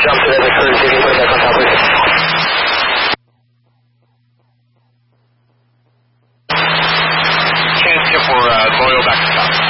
jump to the courtesy, you put it back on top, please. Chance for Loyal back to top.